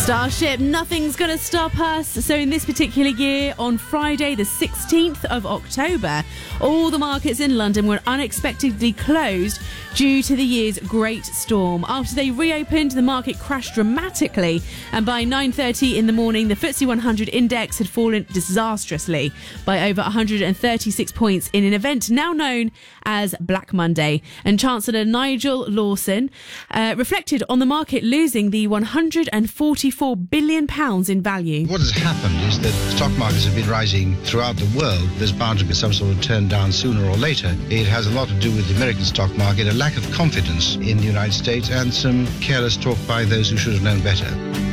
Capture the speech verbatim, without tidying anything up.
Starship, nothing's going to stop us. So in this particular year, on Friday the sixteenth of October, all the markets in London were unexpectedly closed due to the year's great storm. After they reopened, the market crashed dramatically, and by nine thirty in the morning, the F T S E one hundred index had fallen disastrously by over one hundred thirty-six points in an event now known as Black Monday. And Chancellor Nigel Lawson uh, reflected on the market losing the one hundred forty-four billion pounds in value. What has happened is that stock markets have been rising throughout the world. There's bound to be some sort of turn down sooner or later. It has a lot to do with the American stock market, a lack of confidence in the United States, and some careless talk by those who should have known better.